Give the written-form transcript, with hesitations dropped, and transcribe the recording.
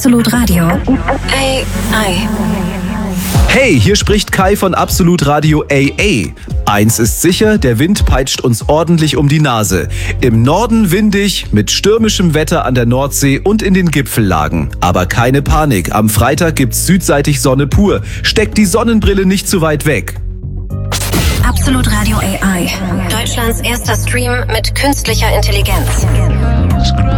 Absolut Radio. AI. Hey, hier spricht Kai von Absolut Radio AA. Eins ist sicher, der Wind peitscht uns ordentlich um die Nase. Im Norden windig, mit stürmischem Wetter an der Nordsee und in den Gipfellagen. Aber keine Panik, am Freitag gibt's südseitig Sonne pur. Steckt die Sonnenbrille nicht zu weit weg. Absolut Radio AI. Deutschlands erster Stream mit künstlicher Intelligenz.